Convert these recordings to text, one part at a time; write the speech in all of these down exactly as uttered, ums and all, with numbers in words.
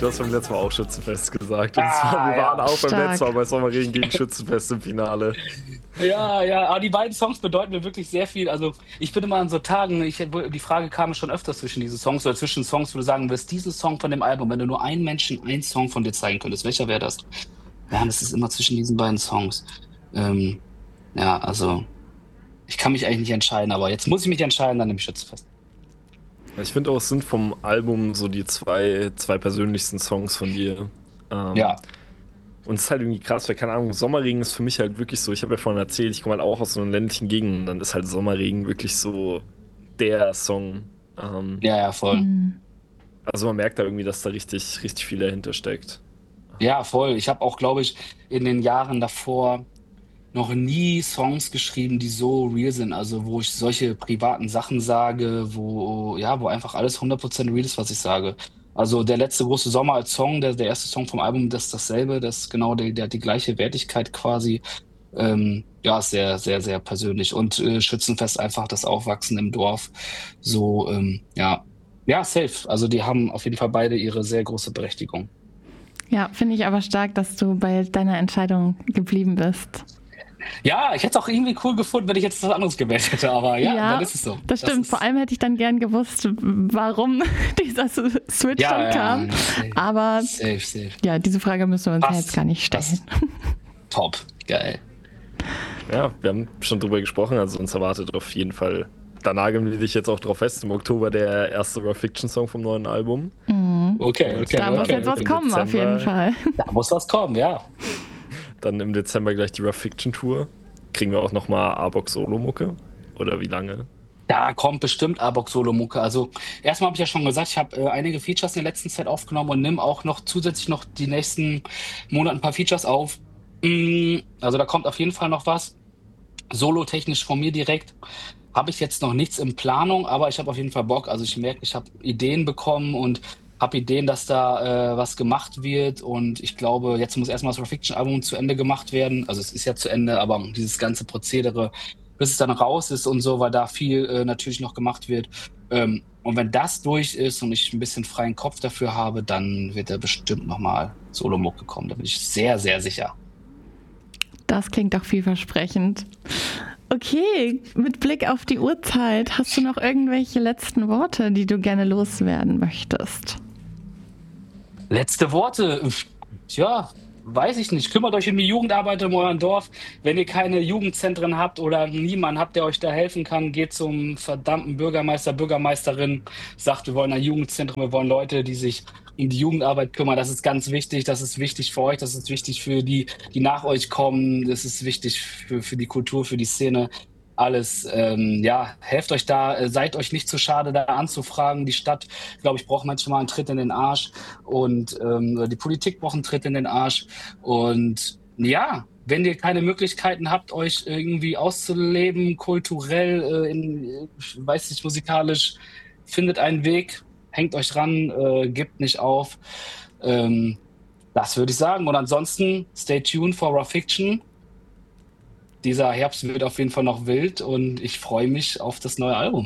Du hast beim letzten Mal auch Schützenfest gesagt. Und Ah, zwar, wir ja. waren auch beim Stark. letzten Mal bei Sommerregen gegen Schützenfest im Finale. Ja, ja, aber die beiden Songs bedeuten mir wirklich sehr viel. Also ich bin immer an so Tagen, ich, die Frage kam schon öfters zwischen diesen Songs oder zwischen Songs, wo du sagen wirst, diesen Song von dem Album, wenn du nur einen Menschen einen Song von dir zeigen könntest, welcher wäre das? Ja, das ist immer zwischen diesen beiden Songs. Ähm, ja, also ich kann mich eigentlich nicht entscheiden, aber jetzt muss ich mich entscheiden, dann nehme ich Schützenfest. Ich finde auch, es sind vom Album so die zwei, zwei persönlichsten Songs von dir. Ähm, Ja. Und es ist halt irgendwie krass, weil, keine Ahnung, Sommerregen ist für mich halt wirklich so, ich habe ja vorhin erzählt, ich komme halt auch aus so einer ländlichen Gegend und dann ist halt Sommerregen wirklich so der Song. Ähm, Ja, ja, voll. Mhm. Also man merkt da irgendwie, dass da richtig, richtig viel dahinter steckt. Ja, voll. Ich habe auch, glaube ich, in den Jahren davor noch nie Songs geschrieben, die so real sind. Also wo ich solche privaten Sachen sage, wo, ja, wo einfach alles hundert Prozent real ist, was ich sage. Also der letzte große Sommer als Song, der, der erste Song vom Album, das ist dasselbe, das ist genau, der, der hat die gleiche Wertigkeit quasi. Ähm, ja, ist sehr, sehr, sehr persönlich. Und äh, Schützenfest einfach das Aufwachsen im Dorf. So, ähm, ja. Ja, safe. Also die haben auf jeden Fall beide ihre sehr große Berechtigung. Ja, finde ich aber stark, dass du bei deiner Entscheidung geblieben bist. Ja, ich hätte es auch irgendwie cool gefunden, wenn ich jetzt was anderes gewählt hätte, aber ja, Ja, dann ist es so. Das stimmt. ist, Vor allem hätte ich dann gern gewusst, warum dieser S- Switch ja, dann ja, kam. safe, Aber safe, safe. ja, diese Frage müssen wir uns ja Passt, jetzt gar nicht stellen. passt. Top, geil. Ja, wir haben schon drüber gesprochen, also uns erwartet auf jeden Fall, da nageln wir dich jetzt auch drauf fest, im Oktober der erste Raw Fiction Song vom neuen Album. Mhm. Okay, okay. Da muss okay. jetzt was Im kommen, auf Dezember. jeden Fall. Da muss was kommen, ja. Dann im Dezember gleich die Raw Fiction Tour. Kriegen wir auch nochmal A-Box Solo-Mucke? Oder wie lange? Da kommt bestimmt A-Box Solo-Mucke. Also erstmal habe ich ja schon gesagt, ich habe äh, einige Features in der letzten Zeit aufgenommen und nehme auch noch zusätzlich noch die nächsten Monate ein paar Features auf. Mm, Also da kommt auf jeden Fall noch was. Solo-technisch von mir direkt habe ich jetzt noch nichts in Planung, aber ich habe auf jeden Fall Bock. Also ich merke, ich habe Ideen bekommen und habe Ideen, dass da äh, was gemacht wird. Und ich glaube, jetzt muss erstmal das Raw Fiction Album zu Ende gemacht werden. Also es ist ja zu Ende, aber dieses ganze Prozedere, bis es dann raus ist und so, weil da viel äh, natürlich noch gemacht wird. Ähm, und wenn das durch ist und ich ein bisschen freien Kopf dafür habe, dann wird da bestimmt nochmal Solo-Mucke kommen. Da bin ich sehr, sehr sicher. Das klingt doch vielversprechend. Okay, mit Blick auf die Uhrzeit, hast du noch irgendwelche letzten Worte, die du gerne loswerden möchtest? Letzte Worte. Tja, weiß ich nicht. Kümmert euch um die Jugendarbeit in eurem Dorf. Wenn ihr keine Jugendzentren habt oder niemanden habt, der euch da helfen kann, geht zum verdammten Bürgermeister, Bürgermeisterin, sagt, wir wollen ein Jugendzentrum, wir wollen Leute, die sich um die Jugendarbeit kümmern. Das ist ganz wichtig. Das ist wichtig für euch. Das ist wichtig für die, die nach euch kommen. Das ist wichtig für, für die Kultur, für die Szene. Alles, ähm, ja, helft euch da, äh, seid euch nicht zu schade, da anzufragen. Die Stadt, glaube ich, braucht manchmal einen Tritt in den Arsch und ähm, die Politik braucht einen Tritt in den Arsch. Und ja, wenn ihr keine Möglichkeiten habt, euch irgendwie auszuleben, kulturell, äh, in, weiß nicht, musikalisch, findet einen Weg, hängt euch ran, äh, gebt nicht auf. Ähm, das würde ich sagen. Und ansonsten, stay tuned for Raw Fiction. Dieser Herbst wird auf jeden Fall noch wild und ich freue mich auf das neue Album.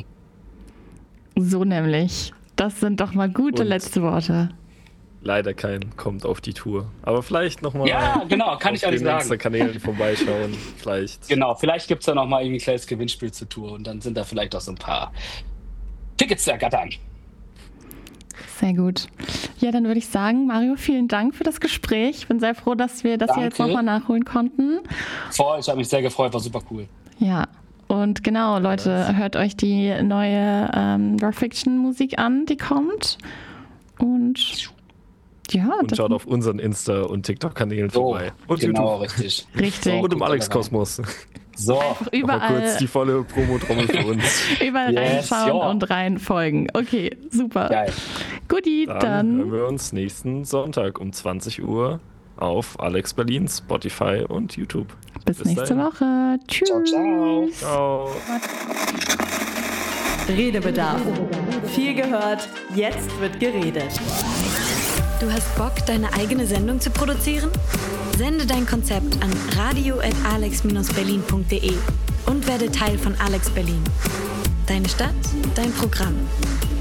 So nämlich. Das sind doch mal gute Und letzte Worte. Leider kein kommt auf die Tour. Aber vielleicht nochmal Ja, genau, kann ich auf ehrlich den sagen. Insta-Kanälen vorbeischauen. Vielleicht. Genau, vielleicht gibt es da noch mal irgendwie ein kleines Gewinnspiel zur Tour und dann sind da vielleicht auch so ein paar Tickets zu ergattern. Sehr gut. Ja, dann würde ich sagen, Mario, vielen Dank für das Gespräch. Ich bin sehr froh, dass wir das hier jetzt Danke. nochmal nachholen konnten. Voll, ich habe mich sehr gefreut, war super cool. Ja, und genau, Leute, Nice. hört euch die neue ähm, Raw Fiction Musik an, die kommt. Und ja, Und das schaut auf unseren Insta- und TikTok-Kanälen So, vorbei. Und genau, YouTube. richtig. richtig. Und im guckt Alex-Kosmos. So, Einfach Nochmal überall, kurz die volle Promo-Trommel für uns. überall Yes, reinschauen ja. und reinfolgen. Okay, super. geil. Guti, Dann, dann. hören wir uns nächsten Sonntag um zwanzig Uhr auf Alex Berlin, Spotify und YouTube. Bis, bis nächste dahin. Woche. Tschüss. Ciao, ciao. Ciao. Redebedarf. Viel gehört, jetzt wird geredet. Du hast Bock, deine eigene Sendung zu produzieren? Sende dein Konzept an radio at alex berlin punkt de und werde Teil von Alex Berlin. Deine Stadt, dein Programm.